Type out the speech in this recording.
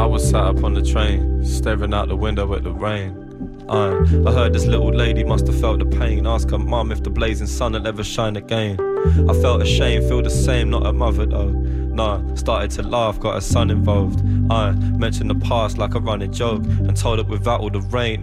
I was sat up on the train, staring out the window at the rain. I heard this little lady must have felt the pain. Ask her mum if the blazing sun will ever shine again. I felt ashamed, feel the same, not her mother though. Nah, started to laugh, got her son involved. I mentioned the past like a running joke and told her without all the rain